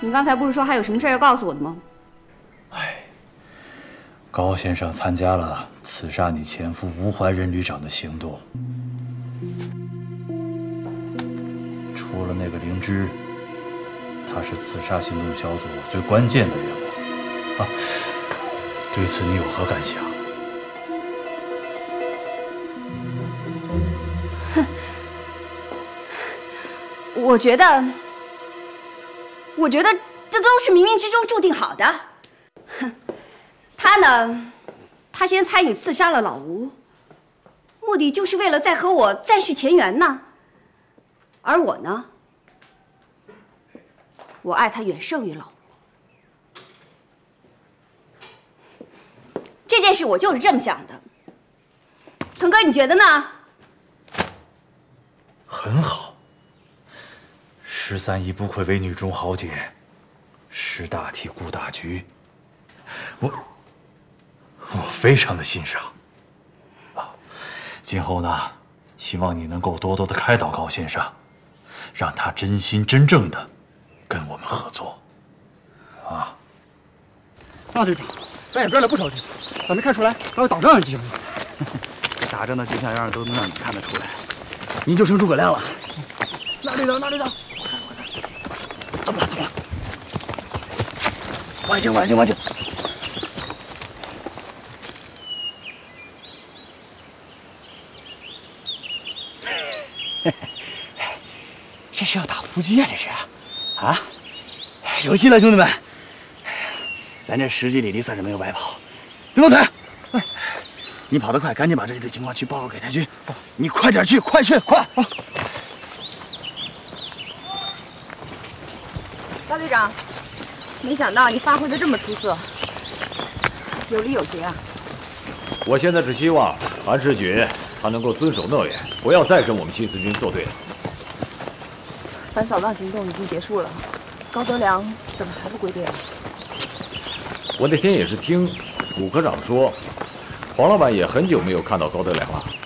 你刚才不是说还有什么事要告诉我的吗？ 哎，高先生参加了刺杀你前夫吴怀仁旅长的行动，除了那个灵芝，他是刺杀行动小组最关键的人物啊。对此你有何感想？ 哼，我觉得这都是冥冥之中注定好的。哼，他呢，他先参与刺杀了老吴，目的就是为了再和我再续前缘呢。而我呢，我爱他远胜于老吴。这件事我就是这么想的。腾哥，你觉得呢？ 很好。13姨不愧为女中豪杰，识大体顾大局，我非常的欣赏。啊，今后呢，希望你能够多多的开导高先生，让他真心真正的跟我们合作。啊， 那队长，咱也编了不少劲，咋没看出来还有打仗的机会？ 打仗的迹象要是都能让你看得出来，你就剩诸葛亮了。 那队长，那队长， 怎么了？怎么了？晚清，晚清，晚清！这是要打伏击啊！这是啊，有戏了，兄弟们！咱这10几里地算是没有白跑。刘梦腿，你跑得快，赶紧把这里的情况去报告给太君。你快点去，快去，快！ 高队长，没想到你发挥的这么出色，有理有节啊！ 我现在只希望韩世举他能够遵守诺言，不要再跟我们新四军作对了。 反扫荡行动已经结束了，高德良怎么还不归队啊？ 我那天也是听武科长说，黄老板也很久没有看到高德良了。